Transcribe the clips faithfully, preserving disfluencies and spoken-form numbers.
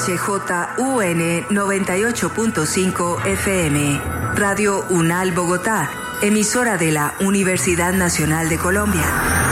H J U N noventa y ocho punto cinco F M, Radio UNAL Bogotá, emisora de la Universidad Nacional de Colombia.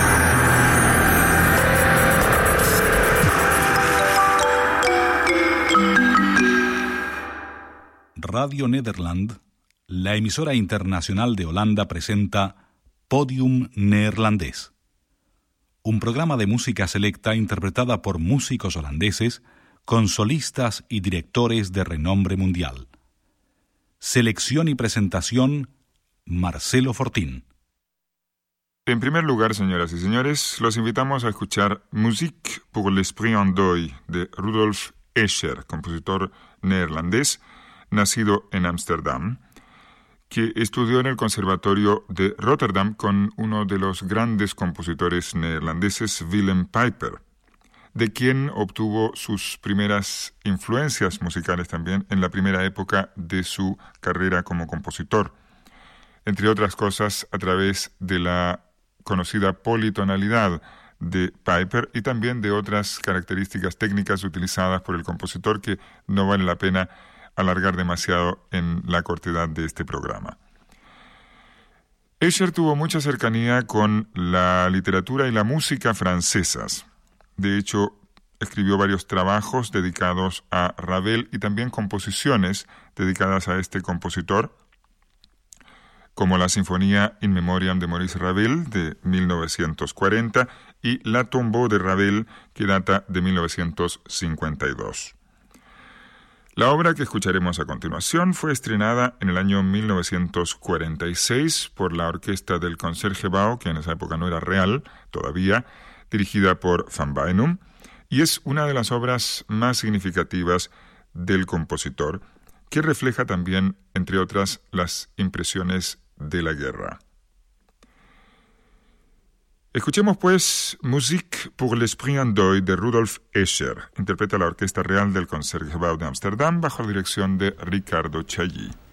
Radio Nederland, la emisora internacional de Holanda, presenta Podium Neerlandés, un programa de música selecta interpretada por músicos holandeses con solistas y directores de renombre mundial. Selección y presentación, Marcelo Fortín. En primer lugar, señoras y señores, los invitamos a escuchar Musique pour l'Esprit en Deuil de Rudolf Escher, compositor neerlandés, nacido en Ámsterdam, que estudió en el Conservatorio de Rotterdam con uno de los grandes compositores neerlandeses, Willem Pijper, de quien obtuvo sus primeras influencias musicales también en la primera época de su carrera como compositor, entre otras cosas a través de la conocida politonalidad de Pijper y también de otras características técnicas utilizadas por el compositor que no vale la pena alargar demasiado en la cortedad de este programa. Escher tuvo mucha cercanía con la literatura y la música francesas. De hecho, escribió varios trabajos dedicados a Ravel y también composiciones dedicadas a este compositor, como la Sinfonía In Memoriam de Maurice Ravel de mil novecientos cuarenta y La Tombeau de Ravel, que data de mil novecientos cincuenta y dos. La obra que escucharemos a continuación fue estrenada en el año mil novecientos cuarenta y seis por la orquesta del Concertgebouw, que en esa época no era real todavía, dirigida por Van Beinum, y es una de las obras más significativas del compositor, que refleja también, entre otras, las impresiones de la guerra. Escuchemos pues Musique pour l'Esprit en Deuil de Rudolf Escher. Interpreta la Orquesta Real del Concertgebouw de Ámsterdam bajo la dirección de Ricardo Chailly.